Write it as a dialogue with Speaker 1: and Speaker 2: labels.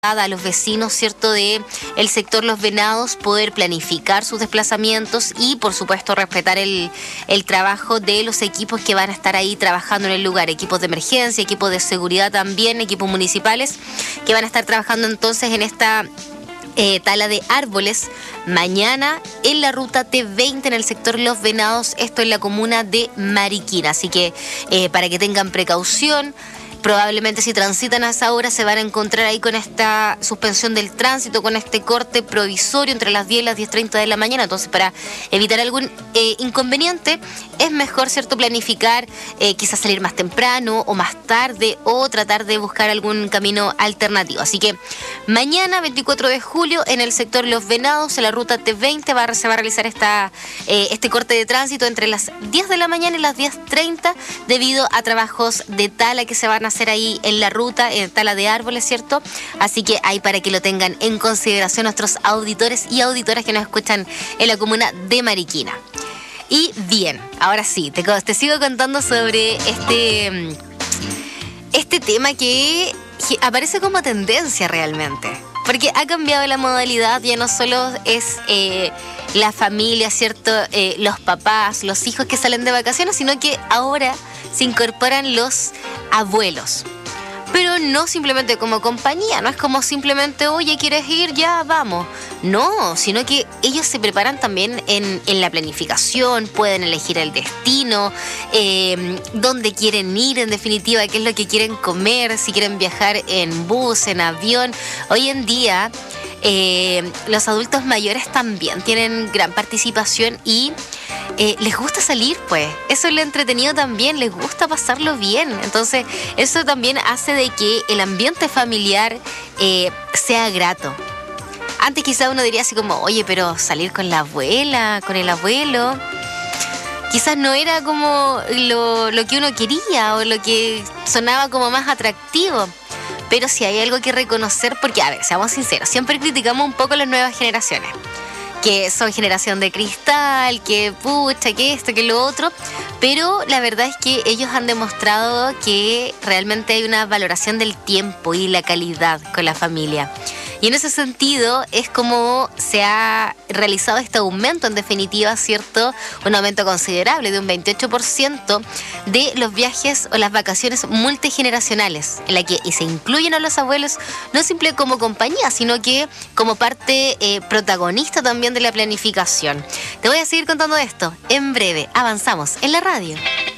Speaker 1: a los vecinos, ¿cierto?, de el sector Los Venados, poder planificar sus desplazamientos y, por supuesto, respetar el trabajo de los equipos que van a estar ahí trabajando en el lugar, equipos de emergencia, equipos de seguridad también, equipos municipales, que van a estar trabajando entonces en esta tala de árboles mañana en la ruta T20 en el sector Los Venados, esto en la comuna de Mariquina. Así que para que tengan precaución. Probablemente si transitan a esa hora se van a encontrar ahí con esta suspensión del tránsito, con este corte provisorio entre las 10 y las 10:30 de la mañana. Entonces, para evitar algún inconveniente, es mejor, ¿cierto?, planificar, quizás salir más temprano o más tarde, o tratar de buscar algún camino alternativo. Así que mañana, 24 de julio, en el sector Los Venados, en la ruta T20, se va a realizar este corte de tránsito entre las 10 de la mañana y las 10:30 debido a trabajos de tala que se van a hacer ahí en la ruta, en tala de árboles, ¿cierto? Así que ahí para que lo tengan en consideración nuestros auditores y auditoras que nos escuchan en la comuna de Mariquina. Y bien, ahora sí, te sigo contando sobre este tema que aparece como tendencia realmente. Porque ha cambiado la modalidad, ya no solo es la familia, ¿cierto? Los papás, los hijos que salen de vacaciones, sino que ahora se incorporan los abuelos. Pero no simplemente como compañía, no es como simplemente, oye, ¿quieres ir? Ya, vamos. No, sino que ellos se preparan también en la planificación, pueden elegir el destino, dónde quieren ir, en definitiva, qué es lo que quieren comer, si quieren viajar en bus, en avión. Hoy en día, los adultos mayores también tienen gran participación y les gusta salir, pues. Eso es lo entretenido también, les gusta pasarlo bien. Entonces, eso también hace de que el ambiente familiar sea grato. Antes quizá uno diría así como, oye, pero salir con la abuela, con el abuelo, quizás no era como lo que uno quería o lo que sonaba como más atractivo. Pero sí hay algo que reconocer, porque, a ver, seamos sinceros, siempre criticamos un poco a las nuevas generaciones, que son generación de cristal, que pucha, que esto, que lo otro, pero la verdad es que ellos han demostrado que realmente hay una valoración del tiempo y la calidad con la familia. Y en ese sentido es como se ha realizado este aumento, en definitiva, ¿cierto? Un aumento considerable de un 28% de los viajes o las vacaciones multigeneracionales, en la que se incluyen a los abuelos, no simplemente como compañía, sino que como parte protagonista también de la planificación. Te voy a seguir contando esto en breve. Avanzamos en la radio.